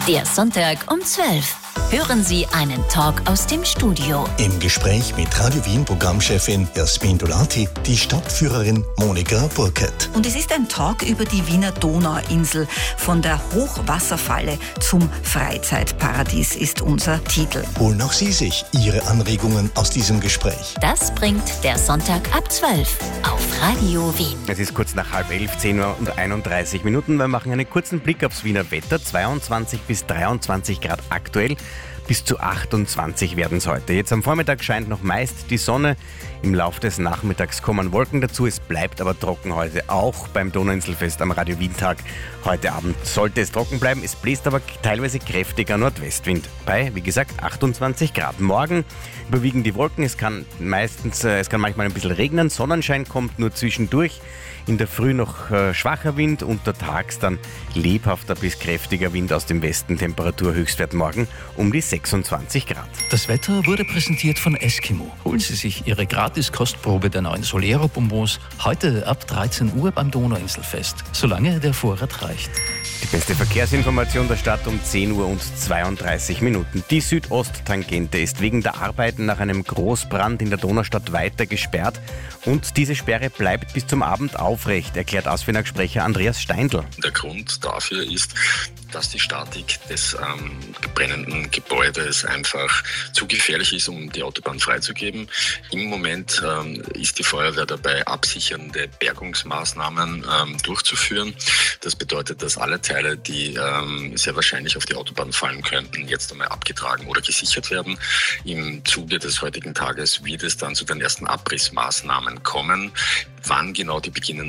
Der Sonntag um 12. Hören Sie einen Talk aus dem Studio. Im Gespräch mit Radio Wien Programmchefin Jasmin Dolati, die Stadtführerin Monika Burkert. Und es ist ein Talk über die Wiener Donauinsel. Von der Hochwasserfalle zum Freizeitparadies ist unser Titel. Holen auch Sie sich Ihre Anregungen aus diesem Gespräch. Das bringt der Sonntag ab 12 auf Radio Wien. Es ist kurz nach 10:30, 10 Uhr und 31 Minuten. Wir machen einen kurzen Blick aufs Wiener Wetter. 22 bis 23 Grad aktuell. Bis zu 28 werden es heute. Jetzt am Vormittag scheint noch meist die Sonne. Im Laufe des Nachmittags kommen Wolken dazu. Es bleibt aber trocken heute, auch beim Donauinselfest am Radio Wien-Tag. Heute Abend sollte es trocken bleiben. Es bläst aber teilweise kräftiger Nordwestwind bei, wie gesagt, 28 Grad. Morgen überwiegen die Wolken. Es kann manchmal ein bisschen regnen. Sonnenschein kommt nur zwischendurch. In der Früh noch schwacher Wind, untertags dann lebhafter bis kräftiger Wind aus dem Westen. Temperaturhöchstwert morgen um die 26 Grad. Das Wetter wurde präsentiert von Eskimo. Holen Sie sich Ihre Gratis-Kostprobe der neuen Solero-Bonbons heute ab 13 Uhr beim Donauinselfest, solange der Vorrat reicht. Die beste Verkehrsinformation der Stadt um 10 Uhr und 32 Minuten. Die Südosttangente ist wegen der Arbeiten nach einem Großbrand in der Donaustadt weiter gesperrt und diese Sperre bleibt bis zum Abend aufrecht, erklärt Ausfinag-Sprecher Andreas Steindl. Der Grund dafür ist, dass die Statik des brennenden Gebäudes einfach zu gefährlich ist, um die Autobahn freizugeben. Im Moment ist die Feuerwehr dabei, absichernde Bergungsmaßnahmen durchzuführen. Das bedeutet, dass alle Teile, die sehr wahrscheinlich auf die Autobahn fallen könnten, jetzt einmal abgetragen oder gesichert werden. Im Zuge des heutigen Tages wird es dann zu den ersten Abrissmaßnahmen kommen. Wann genau die beginnen